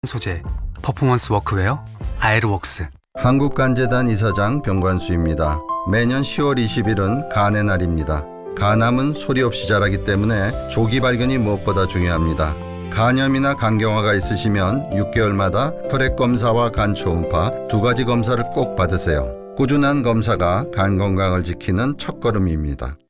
소재, 퍼포먼스 워크웨어, 아에르웍스. 한국간재단 이사장 병관수입니다. 매년 10월 20일은 간의 날입니다. 간암은 소리 없이 자라기 때문에 조기 발견이 무엇보다 중요합니다. 간염이나 간경화가 있으시면 6개월마다 혈액 검사와 간 초음파 두 가지 검사를 꼭 받으세요. 꾸준한 검사가 간 건강을 지키는 첫걸음입니다.